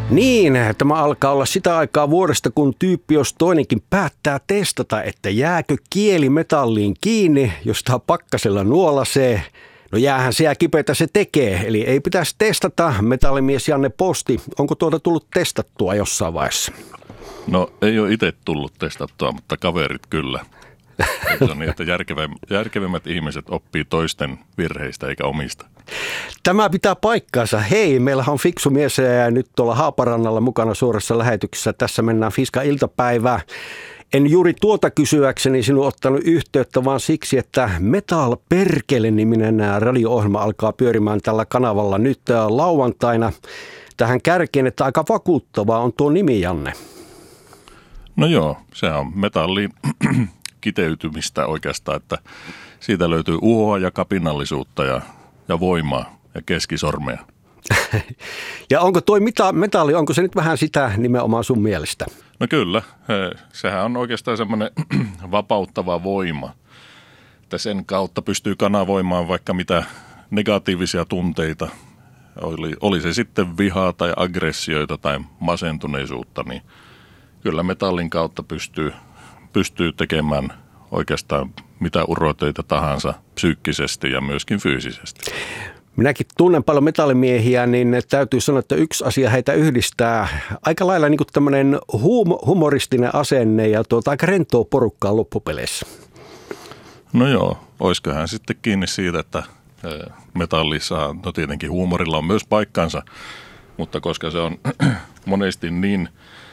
Niin, tämä alkaa olla sitä aikaa vuodesta, kun tyyppi jos toinenkin päättää testata, että jääkö kieli metalliin kiinni, josta pakkasella nuolasee. No jäähän se ja kipeätä se tekee, eli ei pitäisi testata. Metallimies Janne Posti, onko tuota tullut testattua jossain vaiheessa? No ei ole itse tullut testattua, mutta kaverit kyllä. Se on niin, että järkevimmät ihmiset oppii toisten virheistä eikä omista. Tämä pitää paikkaansa. Hei, meillähän on fiksu mies ja nyt tuolla Haaparannalla mukana suorassa lähetyksessä. Tässä mennään Fiska-iltapäivää. En juuri tuota kysyäkseni sinun ottanut yhteyttä, vaan siksi, että Metal Perkele-niminen radio-ohjelma alkaa pyörimään tällä kanavalla nyt lauantaina. Tähän kärkeen, että aika vakuuttavaa on tuo nimi, Janne. No joo, se on metalliin kiteytymistä oikeastaan, että siitä löytyy uhoa ja kapinallisuutta ja voimaa ja keskisormea. Ja onko toi metalli, onko se nyt vähän sitä nimenomaan sun mielestä? No kyllä, sehän on oikeastaan semmoinen vapauttava voima, että sen kautta pystyy kanavoimaan vaikka mitä negatiivisia tunteita, oli se sitten vihaa tai aggressioita tai masentuneisuutta, niin kyllä metallin kautta pystyy tekemään oikeastaan mitä urotöitä tahansa psyykkisesti ja myöskin fyysisesti. Minäkin tunnen paljon metallimiehiä, niin täytyy sanoa, että yksi asia heitä yhdistää aika lailla niin kuin tämmöinen humoristinen asenne ja aika rentoa porukkaa loppupeleissä. No joo, olisikohan sitten kiinni siitä, että metallissa, no tietenkin huumorilla on myös paikkansa, mutta koska se on monesti niin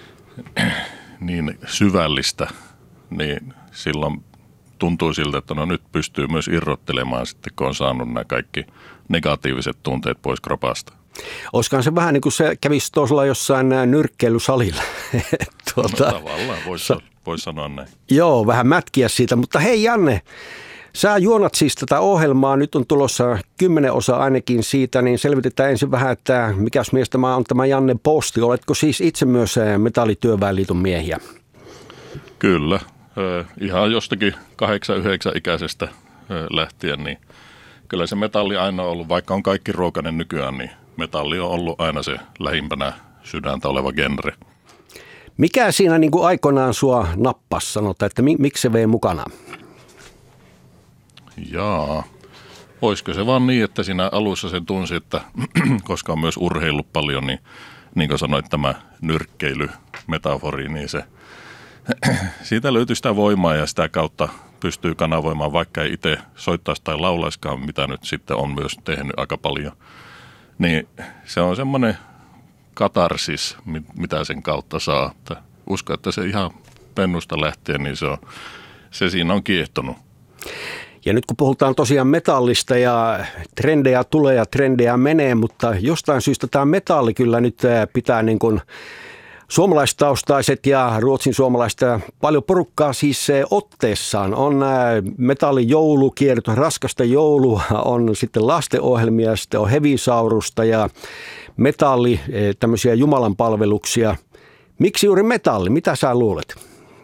syvällistä, niin silloin tuntuu siltä, että no nyt pystyy myös irrottelemaan sitten, kun on saanut nämä kaikki negatiiviset tunteet pois kropasta. Olisikohan se vähän niin kuin se kävisi tuolla jossain nyrkkeilysalilla. No tavallaan voisi sanoa näin. Joo, vähän mätkiä siitä, mutta hei Janne, sä juonat siis tätä ohjelmaa, nyt on tulossa 10 osaa ainakin siitä, niin selvitetään ensin vähän, että mikäs mies tämä on tämä Janne Posti. Oletko siis itse myös Metallityöväenliiton miehiä? Kyllä, ihan jostakin 8-9-ikäisestä lähtien, niin kyllä se metalli aina on ollut, vaikka on kaikki ruokainen nykyään, niin metalli on ollut aina se lähimpänä sydäntä oleva genre. Mikä siinä niin kuin aikoinaan sua nappasi, sanotaan, että miksi se vei mukana? Jaa, olisiko se vaan niin, että siinä alussa sen tunsi, että koska on myös urheillut paljon, niin kuin sanoit, tämä nyrkkeilymetafori, niin se siitä löytyy sitä voimaa ja sitä kautta pystyy kanavoimaan, vaikka ei itse soittaisi tai laulaiskaan, mitä nyt sitten on myös tehnyt aika paljon. Niin se on semmoinen katarsis, mitä sen kautta saa. Uskon, että se ihan pennusta lähtien, niin se siinä on kiehtonut. Ja nyt kun puhutaan tosiaan metallista ja trendejä tulee ja trendejä menee, mutta jostain syystä tämä metalli kyllä nyt pitää niin kuin suomalaistaustaiset ja ruotsin suomalaista paljon porukkaa siis otteessaan. On metallijoulukierto, raskasta joulua, on sitten lastenohjelmia, sitten on hevisaurusta ja metalli, tämmöisiä jumalanpalveluksia. Miksi juuri metalli? Mitä sä luulet?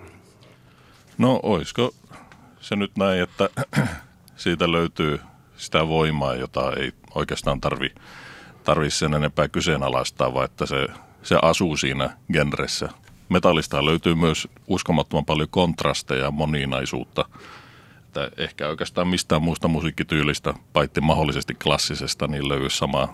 No olisiko se nyt näin, että siitä löytyy sitä voimaa, jota ei oikeastaan tarvi sen enempää kyseenalaistaa, vaan että se asuu siinä genressä. Metallista löytyy myös uskomattoman paljon kontrasteja ja moninaisuutta. Että ehkä oikeastaan mistään muusta musiikkityylistä, paitsi mahdollisesti klassisesta, niin löytyy samaa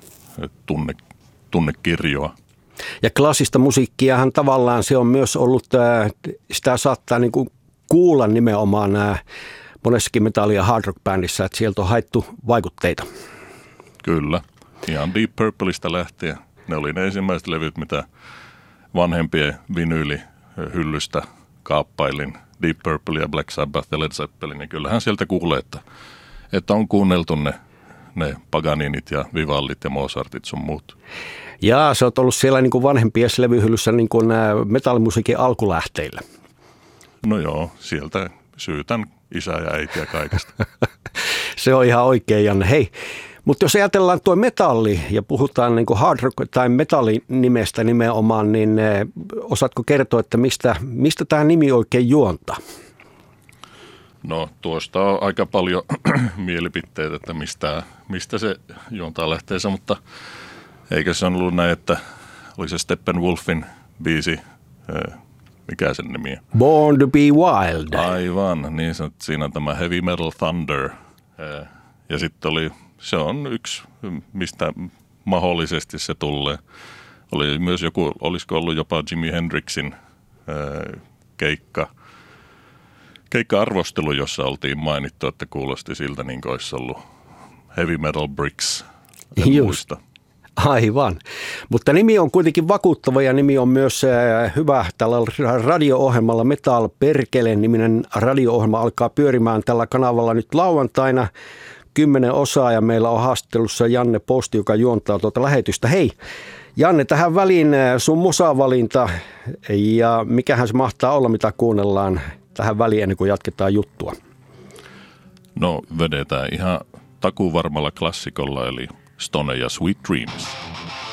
tunnekirjoa. Ja klassista musiikkiahan tavallaan se on myös ollut, sitä saattaa niin kuin kuulla nimenomaan monessakin metalli- ja hard rock-bändissä, että sieltä on haettu vaikutteita. Kyllä, ihan Deep Purpleista lähtien. Ne oli ne ensimmäiset levyt, mitä vanhempien vinyylihyllystä kaappailin. Deep Purple ja Black Sabbath ja Led Zeppelin. Ja kyllähän sieltä kuulee, että on kuunneltu ne Paganinit ja Vivallit ja Mozartit sun muut. Jaa, sä oot ollut siellä niin kuin vanhempien levyhyllyssä niin kuin metallimusiikin alkulähteillä. No joo, sieltä syytän isää ja äitiä kaikesta. Se on ihan oikein, Janne. Hei, mutta jos ajatellaan tuo metalli ja puhutaan niin kuin hard rock tai metallinimestä nimenomaan, niin osaatko kertoa, että mistä tämä nimi oikein juontaa? No tuosta on aika paljon mielipiteitä, että mistä se juontaa lähteensä, mutta eikö se on ollut näin, että oli se Steppenwolfin biisi, mikä sen nimi on? Born to be Wild. Aivan, niin siinä on tämä Heavy Metal Thunder. Ja sitten se on yksi, mistä mahdollisesti se tulee. Oli myös olisiko ollut jopa Jimi Hendrixin keikka-arvostelu, jossa oltiin mainittu, että kuulosti siltä, niin kuin olisi ollut Heavy Metal Bricks. Just. Aivan. Mutta nimi on kuitenkin vakuuttava ja nimi on myös hyvä tällä radio-ohjelmalla. Metal Perkele -niminen radio-ohjelma alkaa pyörimään tällä kanavalla nyt lauantaina 10 osaa ja meillä on haastattelussa Janne Posti, joka juontaa tuota lähetystä. Hei Janne, tähän väliin sun musavalinta ja mikähän se mahtaa olla, mitä kuunnellaan tähän väliin ennen kuin jatketaan juttua? No vedetään ihan takuvarmalla klassikolla eli Stone ja Sweet Dreams.